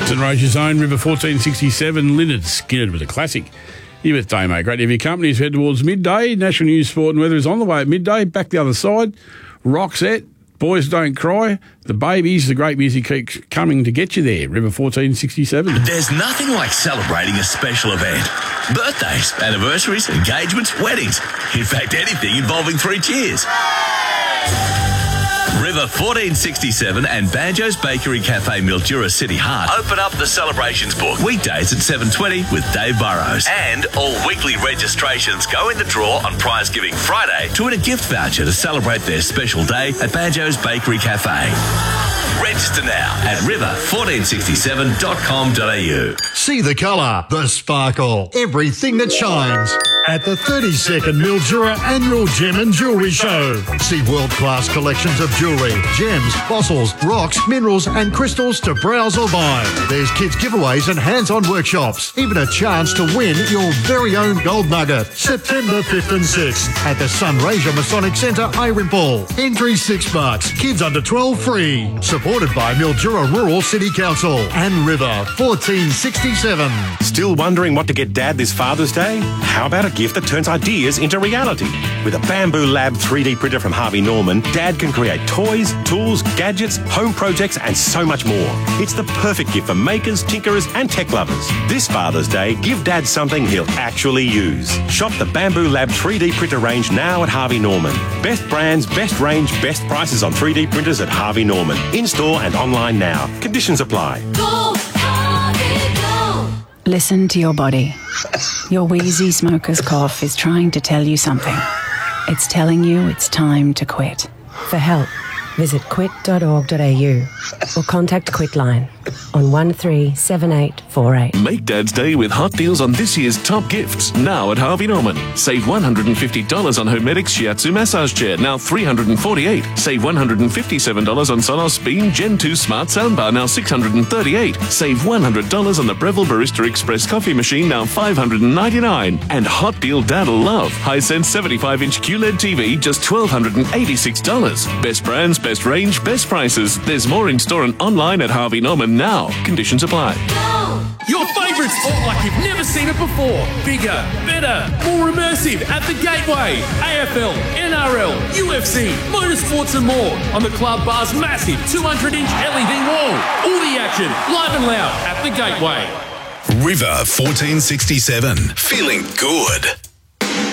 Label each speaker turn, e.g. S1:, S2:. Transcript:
S1: St Rosia's own River 1467, Leonard Skinner with a classic. Your birthday, mate. Great to have your company as we head towards midday. National News, Sport and Weather is on the way at midday. Back the other side. Roxette, Boys Don't Cry, The Babies, the great music keeps coming to get you there. River 1467.
S2: There's nothing like celebrating a special event. Birthdays, anniversaries, engagements, weddings. In fact, anything involving 3 cheers. River 1467 and Banjo's Bakery Cafe Mildura City Heart open up the celebrations book weekdays at 7:20 with Dave Burrows. And all weekly registrations go in the draw on Prize Giving Friday to win a gift voucher to celebrate their special day at Banjo's Bakery Cafe. Register now at river1467.com.au.
S3: See the colour, the sparkle, everything that shines at the 32nd Mildura Annual Gem and Jewellery Show. See world-class collections of jewellery, gems, fossils, rocks, minerals and crystals to browse or buy. There's kids giveaways and hands-on workshops. Even a chance to win your very own gold nugget. September 5th and 6th at the Sunraysia Masonic Centre, Irwinpole. Entry $6. Kids under 12 free. Supported by Mildura Rural City Council and River 1467.
S4: Still wondering what to get Dad this Father's Day? How about a gift that turns ideas into reality? With a Bamboo Lab 3D printer from Harvey Norman, Dad can create toys, tools, gadgets, home projects and so much more. It's the perfect gift for makers, tinkerers and tech lovers. This Father's Day, give Dad something he'll actually use. Shop the Bamboo Lab 3D printer range now at Harvey Norman. Best brands, best range, best prices on 3D printers at Harvey Norman. In-store and online now. Conditions apply.
S5: Go, Harvey, go.
S6: Listen to your body. Your wheezy smoker's cough is trying to tell you something. It's telling you it's time to quit.
S7: For help, visit quit.org.au or contact Quitline on 137848.
S8: Make Dad's Day with hot deals on this year's top gifts, now at Harvey Norman. Save $150 on Hermetics Shiatsu massage chair, now $348. Save $157 on Sonos Beam Gen 2 Smart Soundbar, now $638. Save $100 on the Breville Barista Express coffee machine, now $599. And hot deal Dad'll love. Hisense 75-inch QLED TV, just $1,286. Best brands, best range, best prices. There's more in store and online at Harvey Norman now. Conditions apply.
S9: Your favourite sport like you've never seen it before. Bigger, better, more immersive at the Gateway. AFL, NRL, UFC, motorsports and more on the Club Bar's massive 200-inch LED wall. All the action, live and loud at the Gateway.
S2: River 1467. Feeling good.